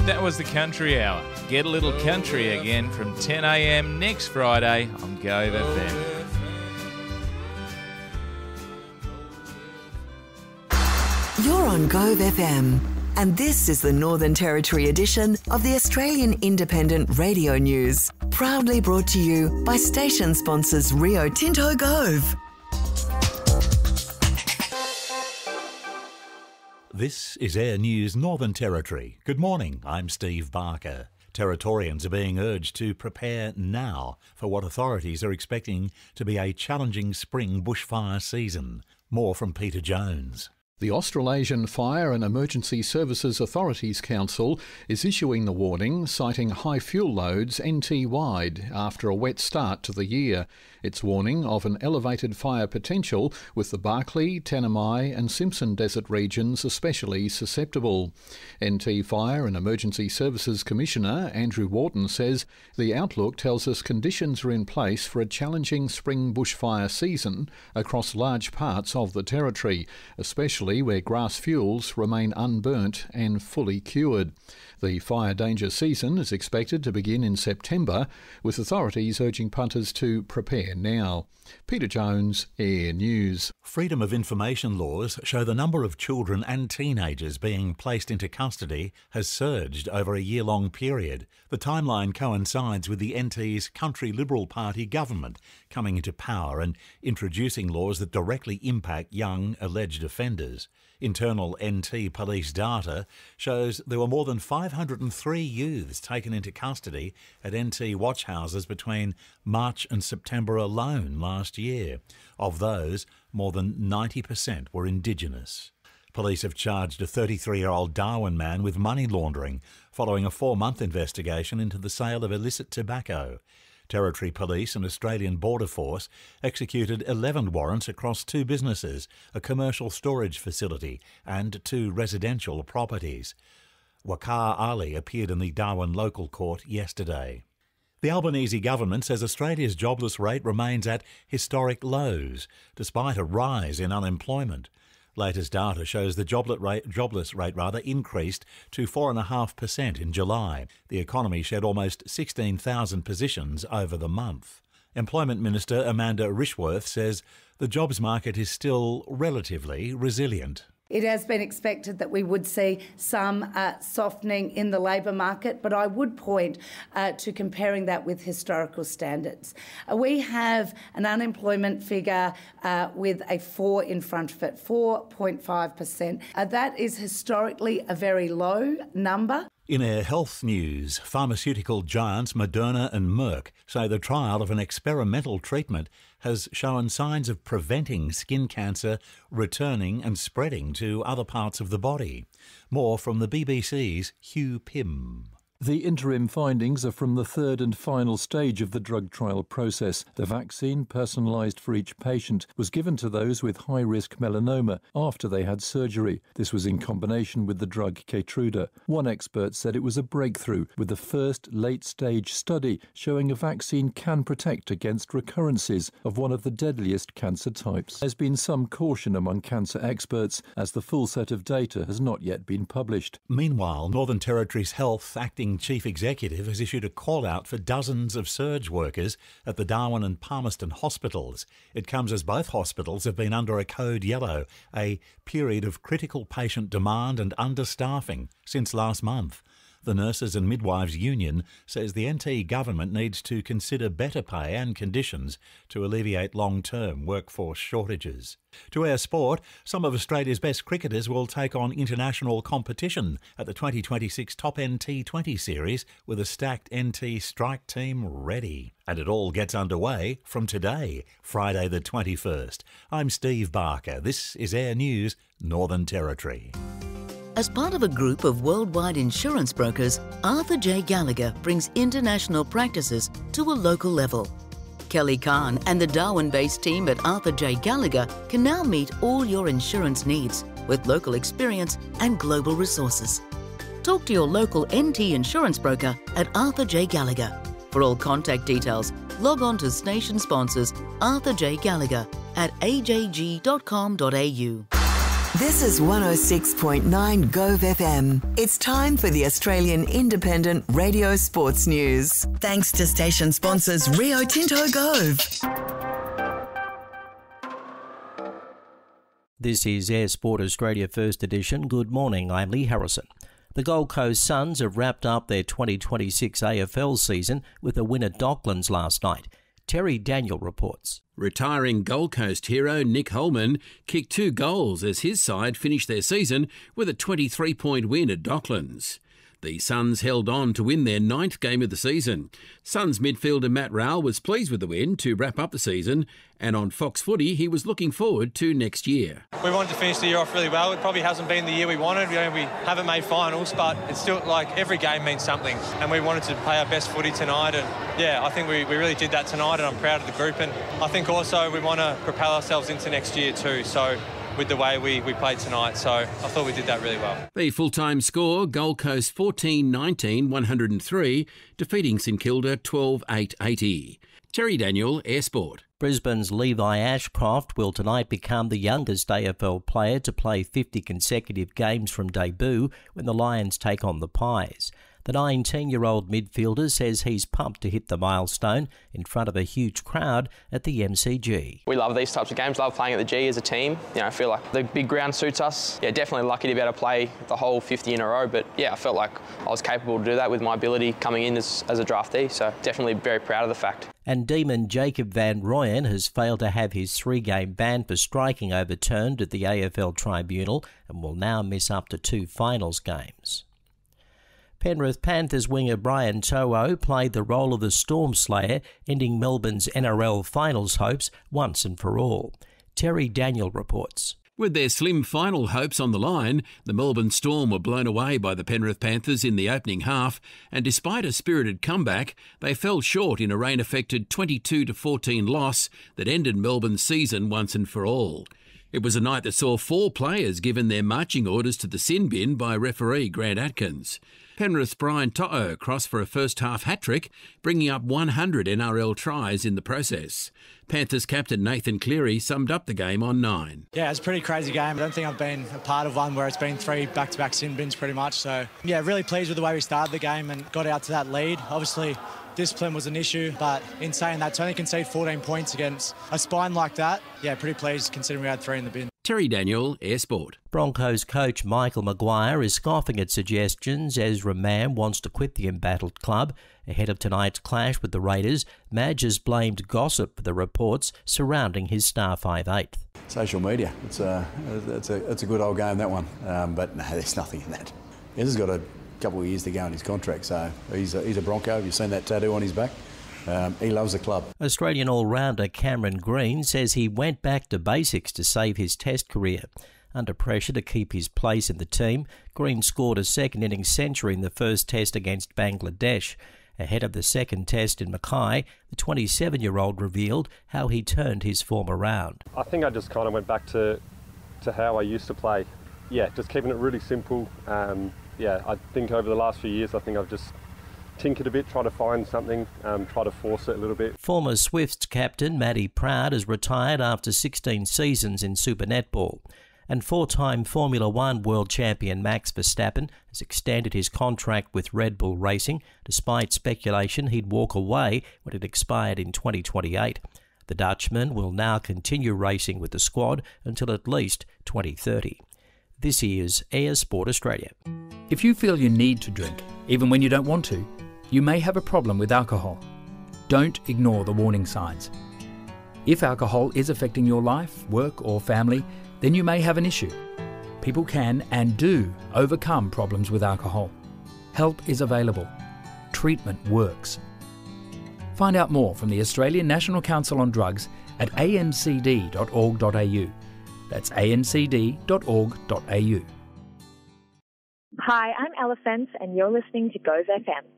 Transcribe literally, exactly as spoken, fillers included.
That was the Country Hour. Get a little country again from ten a m next Friday on Gove F M. You're on Gove F M, and this is the Northern Territory edition of the Australian Independent Radio News, proudly brought to you by station sponsors Rio Tinto Gove. This is Air News Northern Territory. Good morning, I'm Steve Barker. Territorians are being urged to prepare now for what authorities are expecting to be a challenging spring bushfire season. More from Peter Jones. The Australasian Fire and Emergency Services Authorities Council is issuing the warning, citing high fuel loads N T-wide after a wet start to the year. It's warning of an elevated fire potential, with the Barkly, Tanami and Simpson Desert regions especially susceptible. N T Fire and Emergency Services Commissioner Andrew Wharton says the outlook tells us conditions are in place for a challenging spring bushfire season across large parts of the Territory, especially where grass fuels remain unburnt and fully cured. The fire danger season is expected to begin in September, with authorities urging punters to prepare now. Peter Jones, Air News. Freedom of information laws show the number of children and teenagers being placed into custody has surged over a year-long period. The timeline coincides with the N T's Country Liberal Party government coming into power and introducing laws that directly impact young alleged offenders. Internal N T police data shows there were more than five hundred three youths taken into custody at N T watch houses between March and September alone last year. Of those, more than ninety percent were Indigenous. Police have charged a thirty-three-year-old Darwin man with money laundering following a four-month investigation into the sale of illicit tobacco. Territory Police and Australian Border Force executed eleven warrants across two businesses, a commercial storage facility and two residential properties. Waqar Ali appeared in the Darwin local court yesterday. The Albanese government says Australia's jobless rate remains at historic lows, despite a rise in unemployment. Latest data shows the joblet rate, jobless rate rather increased to four point five percent in July. The economy shed almost sixteen thousand positions over the month. Employment Minister Amanda Rishworth says the jobs market is still relatively resilient. It has been expected that we would see some uh, softening in the labour market, but I would point uh, to comparing that with historical standards. Uh, we have an unemployment figure uh, with a four in front of it, four point five percent. Uh, that is historically a very low number. In Air Health news, pharmaceutical giants Moderna and Merck say the trial of an experimental treatment has shown signs of preventing skin cancer returning and spreading to other parts of the body. More from the B B C's Hugh Pym. The interim findings are from the third and final stage of the drug trial process. The vaccine, personalised for each patient, was given to those with high-risk melanoma after they had surgery. This was in combination with the drug Keytruda. One expert said it was a breakthrough, with the first late-stage study showing a vaccine can protect against recurrences of one of the deadliest cancer types. There's been some caution among cancer experts, as the full set of data has not yet been published. Meanwhile, Northern Territory's Health Acting Chief Executive has issued a call-out for dozens of surge workers at the Darwin and Palmerston hospitals. It comes as both hospitals have been under a code yellow, a period of critical patient demand and understaffing since last month. The Nurses and Midwives Union says the N T government needs to consider better pay and conditions to alleviate long-term workforce shortages. To our sport, some of Australia's best cricketers will take on international competition at the twenty twenty-six Top End T twenty series with a stacked N T strike team ready. And it all gets underway from today, Friday the twenty-first. I'm Steve Barker. This is Air News Northern Territory. As part of a group of worldwide insurance brokers, Arthur J. Gallagher brings international practices to a local level. Kelly Kahn and the Darwin-based team at Arthur J. Gallagher can now meet all your insurance needs with local experience and global resources. Talk to your local N T insurance broker at Arthur J. Gallagher. For all contact details, log on to station sponsors Arthur J. Gallagher at a j g dot com dot a u. This is one oh six point nine Gove F M. It's time for the Australian Independent Radio Sports News. Thanks to station sponsors Rio Tinto Gove. This is Air Sport Australia First Edition. Good morning, I'm Lee Harrison. The Gold Coast Suns have wrapped up their twenty twenty-six A F L season with a win at Docklands last night. Terry Daniel reports. Retiring Gold Coast hero Nick Holman kicked two goals as his side finished their season with a twenty-three point win at Docklands. The Suns held on to win their ninth game of the season. Suns midfielder Matt Rowell was pleased with the win to wrap up the season, and on Fox Footy he was looking forward to next year. We wanted to finish the year off really well. It probably hasn't been the year we wanted. You know, we haven't made finals, but it's still like every game means something, and we wanted to play our best footy tonight, and yeah, I think we, we really did that tonight, and I'm proud of the group, and I think also we want to propel ourselves into next year too, so with the way we, we played tonight, so I thought we did that really well. The full-time score, Gold Coast fourteen nineteen one oh three, defeating St Kilda twelve eight eighty. Terry Daniel, Air Sport. Brisbane's Levi Ashcroft will tonight become the youngest A F L player to play fifty consecutive games from debut when the Lions take on the Pies. The nineteen-year-old midfielder says he's pumped to hit the milestone in front of a huge crowd at the M C G. We love these types of games, love playing at the G as a team. You know, I feel like the big ground suits us. Yeah, definitely lucky to be able to play the whole fifty in a row, but yeah, I felt like I was capable to do that with my ability coming in as, as a draftee, so definitely very proud of the fact. And Demon Jacob Van Rooyen has failed to have his three-game ban for striking overturned at the A F L Tribunal and will now miss up to two finals games. Penrith Panthers winger Brian To'o played the role of the Storm Slayer, ending Melbourne's N R L finals hopes once and for all. Terry Daniel reports. With their slim final hopes on the line, the Melbourne Storm were blown away by the Penrith Panthers in the opening half, and despite a spirited comeback, they fell short in a rain-affected twenty-two to fourteen loss that ended Melbourne's season once and for all. It was a night that saw four players given their marching orders to the sin bin by referee Grant Atkins. Penrith's Brian To'o crossed for a first-half hat-trick, bringing up one hundred N R L tries in the process. Panthers captain Nathan Cleary summed up the game on nine. Yeah, it's a pretty crazy game. I don't think I've been a part of one where it's been three back-to-back sin bins pretty much. So, yeah, really pleased with the way we started the game and got out to that lead. Obviously, discipline was an issue, but in saying that, to only concede fourteen points against a spine like that, yeah, pretty pleased considering we had three in the bin. Terry Daniel, Air Sport. Broncos coach Michael Maguire is scoffing at suggestions Ezra Mam wants to quit the embattled club. Ahead of tonight's clash with the Raiders, Madge has blamed gossip for the reports surrounding his star five eighth. Social media, it's a, it's a, it's a good old game, that one. Um, but no, there's nothing in that. Ezra's got a couple of years to go in his contract, so he's a, he's a Bronco. You've seen that tattoo on his back. Um, he loves the club. Australian all-rounder Cameron Green says he went back to basics to save his Test career. Under pressure to keep his place in the team, Green scored a second-innings century in the first Test against Bangladesh. Ahead of the second Test in Mackay, the twenty-seven-year-old revealed how he turned his form around. I think I just kind of went back to, to how I used to play. Yeah, just keeping it really simple. Um, yeah, I think over the last few years, I think I've just tinkered a bit, try to find something, um, try to force it a little bit. Former Swifts captain Matty Proud has retired after sixteen seasons in Super Netball. And four-time Formula One world champion Max Verstappen has extended his contract with Red Bull Racing, despite speculation he'd walk away when it expired in twenty twenty-eight. The Dutchman will now continue racing with the squad until at least twenty thirty. This is Air Sport Australia. If you feel you need to drink, even when you don't want to, you may have a problem with alcohol. Don't ignore the warning signs. If alcohol is affecting your life, work or family, then you may have an issue. People can and do overcome problems with alcohol. Help is available. Treatment works. Find out more from the Australian National Council on Drugs at a n c d dot org dot a u. That's a n c d dot org dot a u. Hi, I'm Ella Fence and you're listening to Gove F M.